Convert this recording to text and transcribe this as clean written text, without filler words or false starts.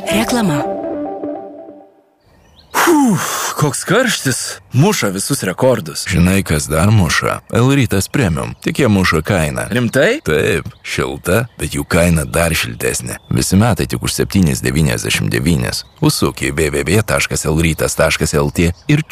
Reklama. Koks karštis, muša visus rekordus. Žinai, kas dar muša? L-Rytas Premium. Tik jie muša kainą. Rimtai? Taip, šilta, bet jų kaina dar šiltesnė. Visi metai tik už 7,99. Užsuk į www.lrytas.lt ir